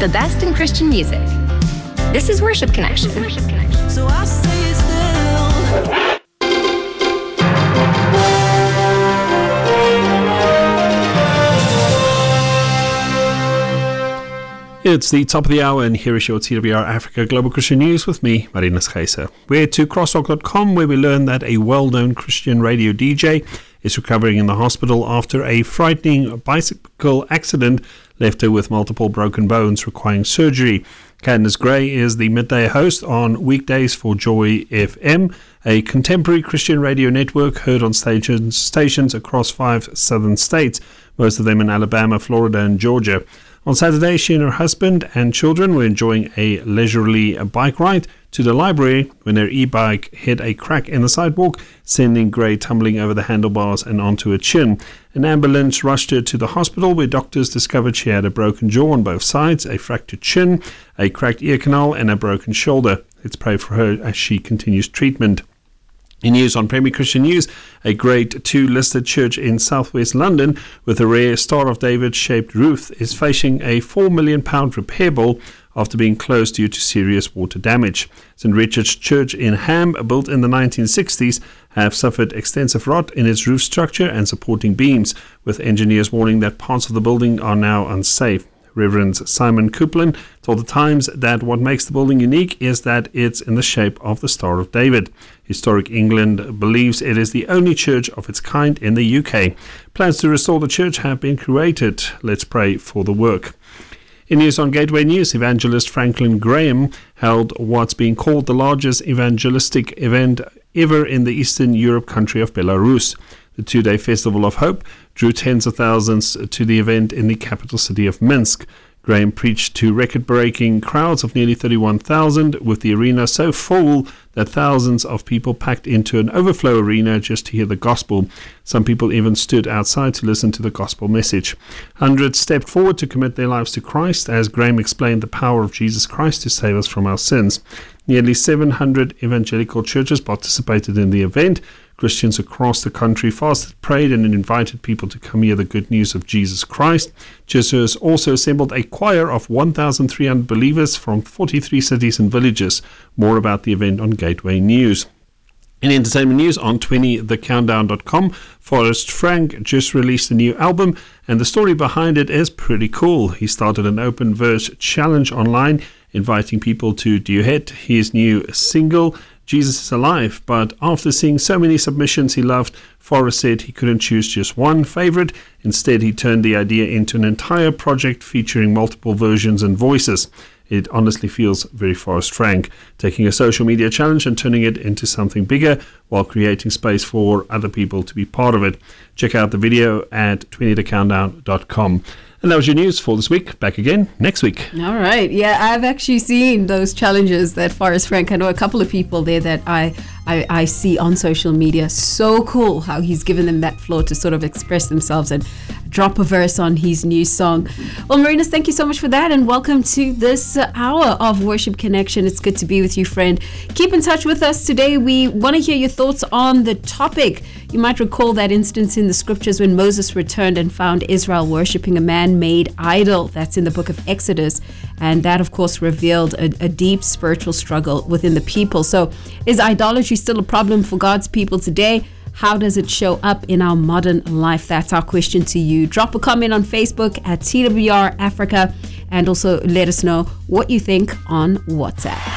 The best in Christian music. This is Worship Connection. So I say still. It's the top of the hour, and here is your TWR Africa Global Christian News with me, Marinus Geyser. We're to crosstalk.com, where we learn that a well-known Christian radio DJ is recovering in the hospital after a frightening bicycle accident left her with multiple broken bones requiring surgery. Candace Gray is the midday host on weekdays for Joy FM, a contemporary Christian radio network heard on stations across 5 southern states, most of them in Alabama, Florida, and Georgia. On Saturday, she and her husband and children were enjoying a leisurely bike ride to the library when their e-bike hit a crack in the sidewalk, sending Gray tumbling over the handlebars and onto her chin. An ambulance rushed her to the hospital, where doctors discovered she had a broken jaw on both sides, a fractured chin, a cracked ear canal, and a broken shoulder. Let's pray for her as she continues treatment. In news on Premier Christian News, a Grade 2 listed church in southwest London with a rare Star of David shaped roof is facing a £4 million repair bill after being closed due to serious water damage. St. Richard's Church in Ham, built in the 1960s, have suffered extensive rot in its roof structure and supporting beams, with engineers warning that parts of the building are now unsafe. Reverend Simon Copeland told the Times that what makes the building unique is that it's in the shape of the Star of David. Historic England believes it is the only church of its kind in the UK. Plans to restore the church have been created. Let's pray for the work. In news on Gateway News, evangelist Franklin Graham held what's being called the largest evangelistic event ever in the Eastern Europe country of Belarus. The two-day Festival of Hope drew tens of thousands to the event in the capital city of Minsk. Graham preached to record-breaking crowds of nearly 31,000, with the arena so full that thousands of people packed into an overflow arena just to hear the gospel. Some people even stood outside to listen to the gospel message. Hundreds stepped forward to commit their lives to Christ as Graham explained the power of Jesus Christ to save us from our sins. Nearly 700 evangelical churches participated in the event. Christians across the country fasted, prayed, and invited people to come hear the good news of Jesus Christ. Jesus also assembled a choir of 1,300 believers from 43 cities and villages. More about the event on Gateway News. In entertainment news on 20thecountdown.com, Forrest Frank just released a new album, and the story behind it is pretty cool. He started an open verse challenge online, inviting people to duet his new single, Jesus is Alive, but after seeing so many submissions he loved, Forrest said he couldn't choose just one favorite. Instead, he turned the idea into an entire project featuring multiple versions and voices. It honestly feels very Forrest Frank, taking a social media challenge and turning it into something bigger while creating space for other people to be part of it. Check out the video at 20thecountdown.com. And that was your news for this week. Back again next week. All right. Yeah, I've actually seen those challenges that Forrest Frank, I know a couple of people there that I see on social media. So cool how he's given them that floor to sort of express themselves and drop a verse on his new song. Well, Marinus, thank you so much for that, and welcome to this hour of Worship Connection. It's good to be with you, friend. Keep in touch with us today. We want to hear your thoughts on the topic. You might recall that instance in the scriptures when Moses returned and found Israel worshiping a man-made idol. That's in the book of Exodus. And that, of course, revealed a deep spiritual struggle within the people. So is idolatry still a problem for God's people today? How does it show up in our modern life? That's our question to you. Drop a comment on Facebook at TWR Africa, and also let us know what you think on WhatsApp.